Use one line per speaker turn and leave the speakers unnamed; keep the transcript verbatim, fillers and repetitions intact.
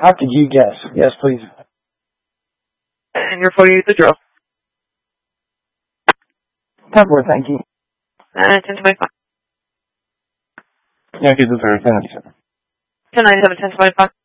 How could you guess? Yes, please.
And your forty-eight, the drill.
ten four, thank you.
And ten twenty-five.
Yankee the third, ten ninety-seven.
ten ninety-seven, ten twenty-five.